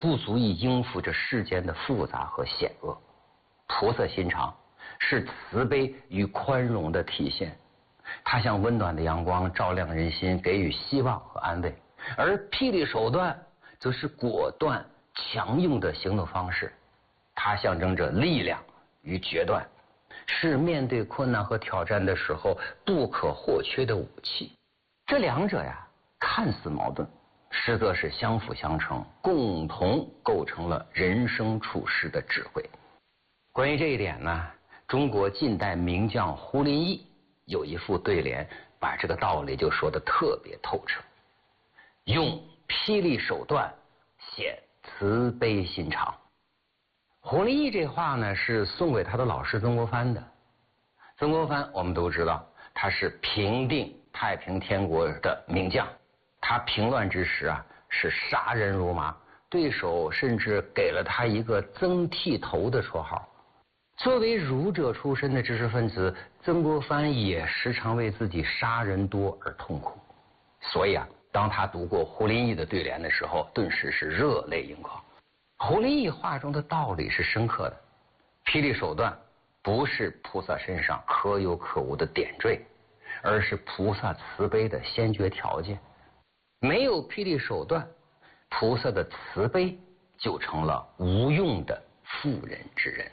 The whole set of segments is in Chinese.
不足以应付这世间的复杂和险恶。菩萨心肠是慈悲与宽容的体现，它像温暖的阳光，照亮人心，给予希望和安慰。而霹雳手段则是果断强硬的行动方式，它象征着力量与决断，是面对困难和挑战的时候不可或缺的武器。这两者呀，看似矛盾，实则是相辅相成，共同构成了人生处世的智慧。关于这一点呢，中国近代名将胡林翼有一副对联，把这个道理就说得特别透彻：用霹雳手段显慈悲心肠。胡林翼这话呢，是送给他的老师曾国藩的。曾国藩我们都知道，他是平定太平天国的名将，他平乱之时啊，是杀人如麻，对手甚至给了他一个曾剃头的绰号。作为儒者出身的知识分子，曾国藩也时常为自己杀人多而痛苦。所以啊，当他读过胡林翼的对联的时候，顿时是热泪盈眶。胡林翼话中的道理是深刻的，霹雳手段不是菩萨身上可有可无的点缀，而是菩萨慈悲的先决条件。没有霹雳手段，菩萨的慈悲就成了无用的妇人之仁。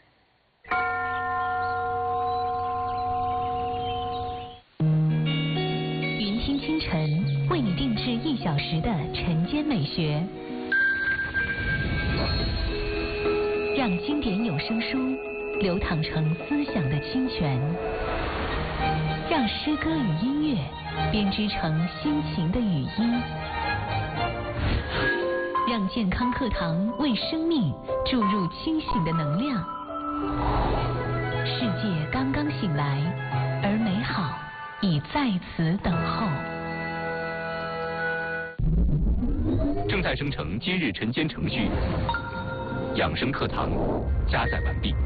云听清晨为你定制1小时的晨间美学，让经典有声书流淌成思想的清泉，让诗歌与音乐编织成心情的语音，让健康课堂为生命注入清醒的能量。世界刚刚醒来，而美好已在此等候。 正在生成今日晨间程序，养生课堂加载完毕。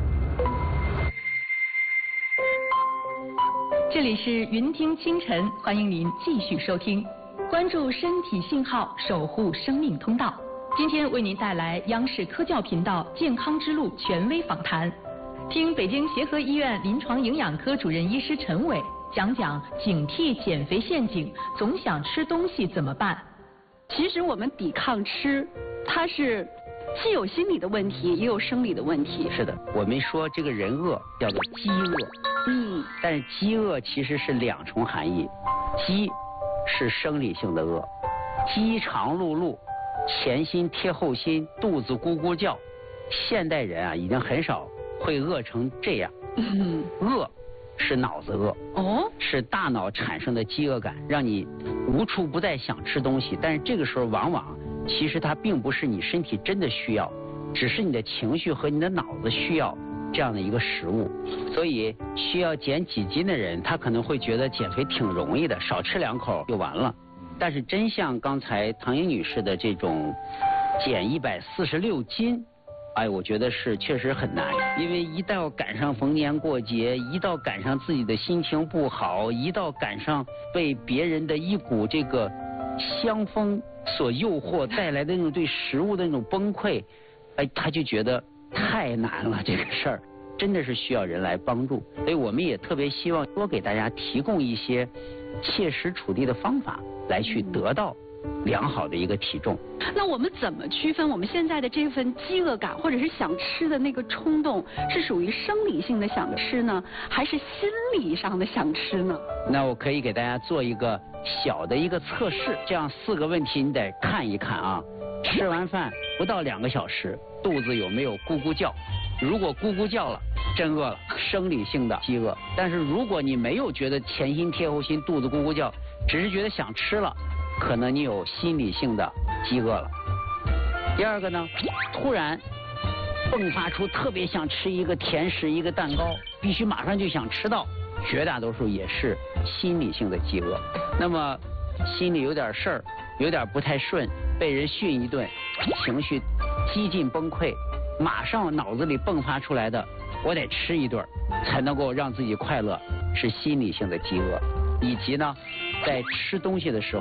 这里是云听清晨，欢迎您继续收听，关注身体信号，守护生命通道。今天为您带来央视科教频道健康之路权威访谈，听北京协和医院临床营养科主任医师陈伟讲讲警惕减肥陷阱，总想吃东西怎么办？ 其实我们抵抗吃，它是既有心理的问题，也有生理的问题。 是的，我们说这个人饿叫做饥饿，但是饥饿其实是2重含义，饥是生理性的饿，饥肠辘辘，前心贴后心，肚子咕咕叫。现代人啊，已经很少会饿成这样。饿是脑子饿，是大脑产生的饥饿感，让你无处不在想吃东西。但是这个时候往往其实它并不是你身体真的需要，只是你的情绪和你的脑子需要这样的一个食物。所以需要减几斤的人，他可能会觉得减肥挺容易的，少吃2口就完了。但是真像刚才唐英女士的这种减146斤，我觉得是确实很难。因为一到赶上逢年过节，一到赶上自己的心情不好，一到赶上被别人的一股这个香风所诱惑带来的那种对食物的那种崩溃，他就觉得太难了，这个事儿真的是需要人来帮助。所以我们也特别希望多给大家提供一些切实处地的方法，来去得到良好的一个体重。 那我们怎么区分我们现在的这份饥饿感或者是想吃的那个冲动，是属于生理性的想吃呢，还是心理上的想吃呢？ 那我可以给大家做一个小的一个测试，这样4个问题你得看一看啊。吃完饭不到2个小时，肚子有没有咕咕叫？如果咕咕叫了，真饿了，生理性的饥饿。但是如果你没有觉得前心贴后心，肚子咕咕叫，只是觉得想吃了，可能你有心理性的饥饿了。第2个呢，突然迸发出特别想吃一个甜食一个蛋糕，必须马上就想吃到，绝大多数也是心理性的饥饿。那么心里有点事儿，有点不太顺，被人训一顿，情绪几近崩溃，马上脑子里迸发出来的我得吃一顿才能够让自己快乐，是心理性的饥饿。以及呢，在吃东西的时候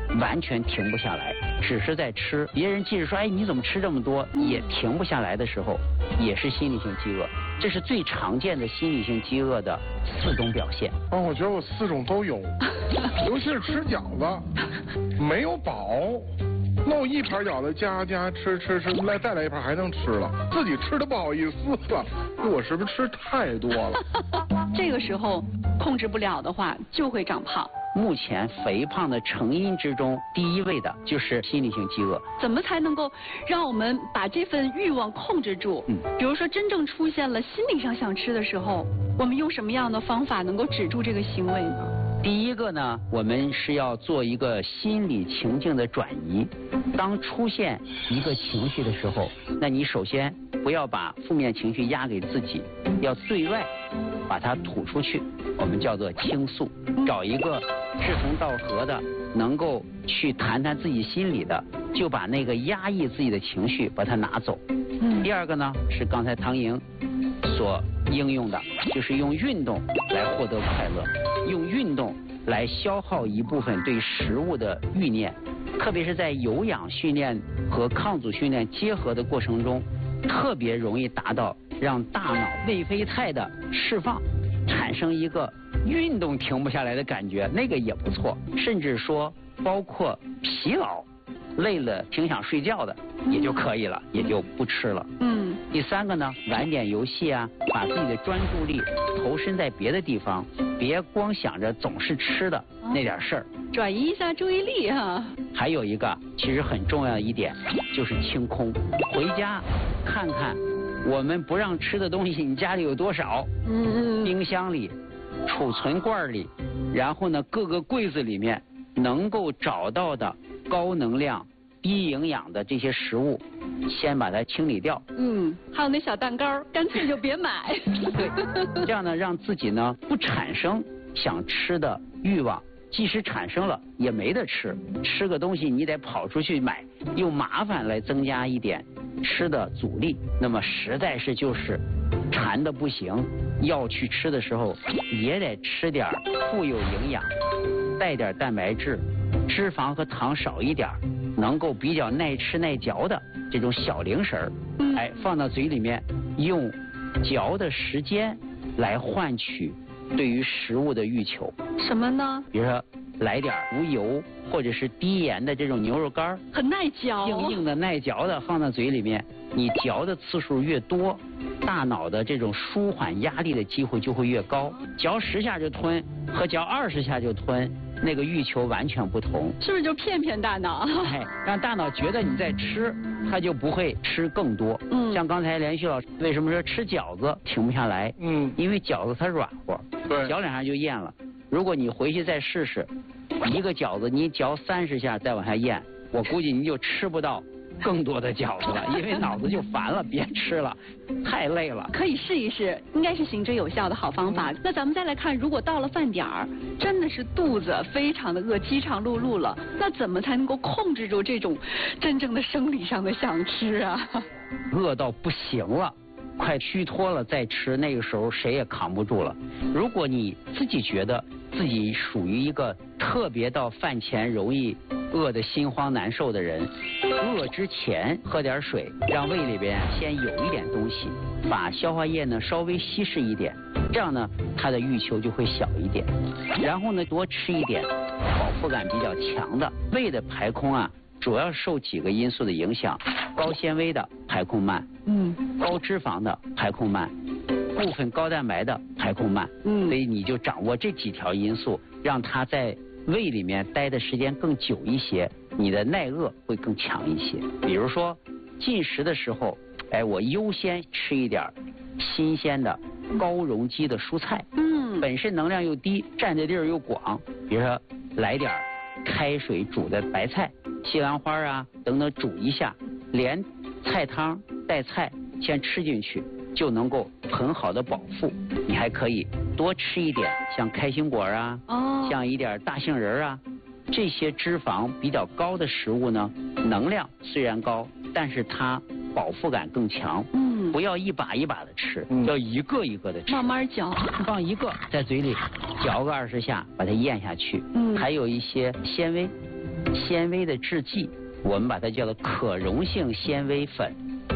完全停不下来，只是在吃。别人即使说，哎，你怎么吃这么多，也停不下来的时候，也是心理性饥饿。这是最常见的心理性饥饿的4种表现。 我觉得我4种都有，尤其是吃饺子，没有饱。那我一盘饺子夹吃，再来一盘还能吃了，自己吃的不好意思了，我是不是吃太多了？ 这个时候控制不了的话，就会长胖。 目前肥胖的成因之中，第1位的就是心理性饥饿。 怎么才能够让我们把这份欲望控制住？比如说真正出现了心理上想吃的时候，我们用什么样的方法能够止住这个行为呢？ 第一个呢，我们是要做一个心理情境的转移。当出现一个情绪的时候，那你首先不要把负面情绪压给自己，要对外把它吐出去，我们叫做倾诉。找一个志同道合的，能够去谈谈自己心里的，就把那个压抑自己的情绪把它拿走。第二个呢，是刚才唐莹所应用的，就是用运动来获得快乐，用运动来消耗一部分对食物的欲念，特别是在有氧训练和抗阻训练结合的过程中，特别容易达到让大脑内啡肽的释放，产生一个运动停不下来的感觉，那个也不错。甚至说包括疲劳累了挺想睡觉的也就可以了，也就不吃了。第3个呢，玩点游戏啊，把自己的专注力投身在别的地方，别光想着总是吃的那点事儿， 转移一下注意力哈。 还有一个其实很重要的一点就是清空，回家看看我们不让吃的东西你家里有多少，冰箱里、储存罐里，然后呢各个柜子里面能够找到的高能量低营养的这些食物，先把它清理掉。 还有那小蛋糕，干脆就别买。 对，这样呢，让自己呢不产生想吃的欲望，即使产生了也没得吃。吃个东西你得跑出去买，用麻烦来增加一点吃的阻力。那么实在是就是馋的不行，要去吃的时候也得吃点富有营养、带点蛋白质、脂肪和糖少一点，能够比较耐吃耐嚼的这种小零食儿，放到嘴里面，用嚼的时间来换取对于食物的欲求。 什么呢？ 比如说来点无油或者是低盐的这种牛肉干， 很耐嚼， 硬的耐嚼的放到嘴里面，你嚼的次数越多，大脑的这种舒缓压力的机会就会越高。嚼10下就吞和嚼20下就吞，那个欲求完全不同。 是不是就骗大脑？ 让大脑觉得你在吃，它就不会吃更多。像刚才连续老师为什么说吃饺子停不下来？因为饺子它软和， 对， 嚼2下就咽了。如果你回去再试试，一个饺子你嚼30下再往下咽，我估计你就吃不到更多的饺子了，因为脑子就烦了，别吃了，太累了。 可以试一试，应该是行之有效的好方法。那咱们再来看，如果到了饭点儿，真的是肚子非常的饿，饥肠辘辘了，那怎么才能够控制住这种真正的生理上的想吃啊？ 饿到不行了，快虚脱了再吃，那个时候谁也扛不住了。如果你自己觉得自己属于一个特别到饭前容易饿得心慌难受的人，饿之前喝点水，让胃里边先有一点东西，把消化液呢稍微稀释一点，这样呢它的欲求就会小一点。然后呢多吃一点饱腹感比较强的。胃的排空啊主要受几个因素的影响，高纤维的排空慢，高脂肪的排空慢，部分高蛋白的排空慢，所以你就掌握这几条因素，让它在胃里面待的时间更久一些，你的耐饿会更强一些。比如说进食的时候，我优先吃一点新鲜的高容积的蔬菜，本身能量又低，占的地儿又广，比如说来点开水煮的白菜、西兰花啊等等，煮一下，连菜汤带菜先吃进去，就能够很好的饱腹。你还可以多吃一点像开心果啊，像一点大杏仁啊，这些脂肪比较高的食物呢，能量虽然高，但是它饱腹感更强。不要一把一把的吃，要一个一个的吃， 慢慢嚼， 放一个在嘴里嚼个20下，把它咽下去。还有一些纤维， 纤维的制剂，我们把它叫做可溶性纤维粉。